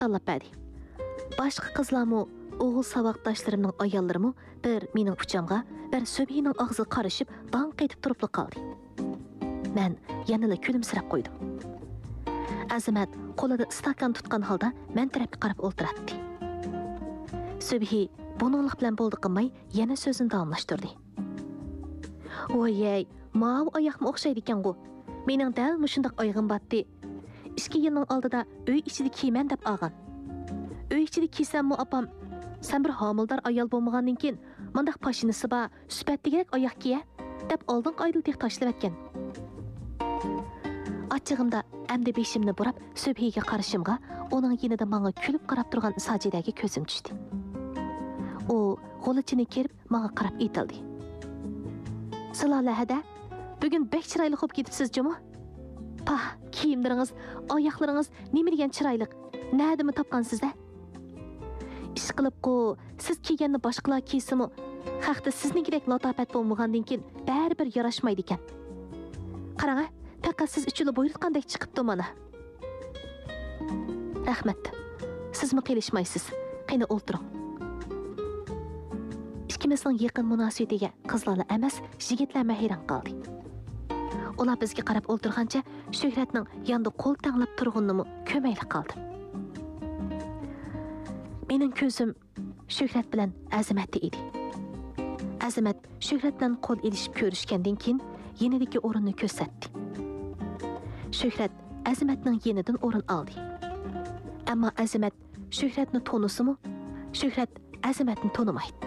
tanlab berdi. Başqa qizlarmı, oğul savaqdaşlarımның ayollarımı bir mening uchamga, bir Söbihining og'ziga qarashib, dong qaytib turib qoldi. Men yanada kulimsirab qo'ydim. Azimat qo'lida stakan tutgan holda men tarafga qarab o'ltiratdi. Söbihi buninglik bilan bo'ldi qilmay, yana so'zini davomlashtirdi. Voy, mav oyoqma o'xshaydi ekan-ku. Mening dal mushundaq oyog'im batdi. 2 yilning oldida uy ichida kiyman deb olgan. Uy ichida kiysammi opam, sen bir homildor ayol bo'lmagandan keyin mundaq pashinasi bor, sifatligak oyoq kiya deb oldin qoidildiq tashlab etgan. Achchig'imda amdi beshimni burab Söbihiga qarashimga, uning yonida menga kulib qarab turgan Sojidaga ko'zim tushdi. U g'olichini kerib menga qarab aytildi. Sizlar bugun bek chiroyli bo'lib ketibsiz-jimi? Pah, kiyimlaringiz, oyoqlaringiz nima degan chiroyli. Nədimi topqansizda? Ish qilib-ku, siz kiyganni boshqalar kiysimi, haqda siznikidek latofat bo'lmagandan keyin baribir yarashmaydi ekan. Qarang, faqat siz uchun buyurtgandek chiqibdi mana. Rahmat. Sizmi qilishmaysiz? Qani o'ltiring. Ikkimizning yaqin munosabatiga qizlar emas, yigitlar hayron qoldi. Ular bizga qarab o'ltirgancha Shuhratning yonida qo'l tanglab turganini ko'mayli qoldi. Mening ko'zim Shuhrat bilan Azimatda edi. Azimat Shuhrat bilan qo'l elishib ko'rishgandan keyin yenidagi o'rinni ko'rsatdi. Shuhrat Azimatning yenidan o'rin oldi. Ammo Azimat Shuhratni to'nisimi? Shuhrat Azimatni tonimaydi.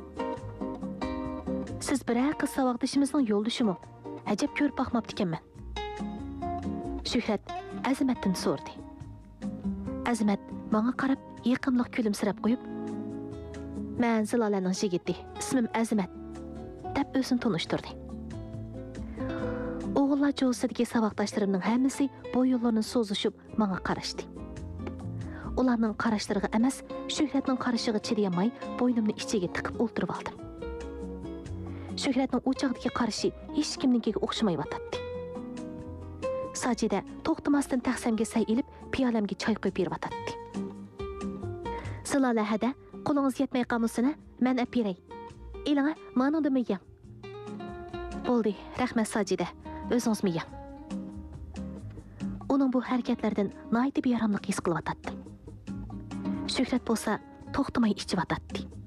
Siz biror qiz savoqdishimizning yo'ldishimi? Ajab ko'rib baxmabdi ekanman. Shuhrat Azimatdan so'rdi. Azimat menga qarab yaqinlik kulimsirab qo'yib, "Men Zilolaning yigiti, ismim Azimat" deb o'zini tanishtirdi. O'g'illar jo'sidagi savoqdoshlarimning hammasi bu yo'llarni so'zishib menga qarashdi. Ularning qarashlariga emas, Shuhratning qarashiga chidayolmay, bo'ynimni ichiga tiqib o'ltirib oldim. Shuhratning o'choqdagi qarashi hech kimnikiga o'xshamayotdi. Sajida to'xtamasdan taxsamga say ilib, piyolamga choy qo'yib beryotdi. Zilola hada, qo'lingiz yetmay qolmasini, men olib beray. Elinga meningda miyang. Bo'ldi, rahmat Sajida, o'zingiz miyang. Uning bu harakatlardan nihoyat beyaramlik his qilyotdi. Shuhrat bo'lsa to'xtamay ichib yotdi.